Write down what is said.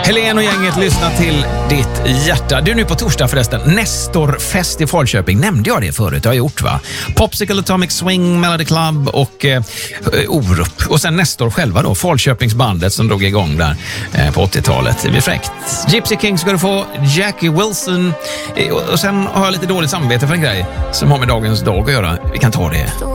Helene och gänget lyssnar till ditt hjärta. Du är nu på torsdag förresten. Nestorfest i Falköping. Nämnde jag det förut? Jag har gjort, va? Popsicle Atomic Swing, Melody Club och Orup. Och sen Nestor själva då. Falköpingsbandet som drog igång där på 80-talet. Det blir fräckt. Gypsy King ska du få. Jackie Wilson. Och sen har jag lite dåligt samvete för en grej som har med dagens dag att göra. Vi kan ta det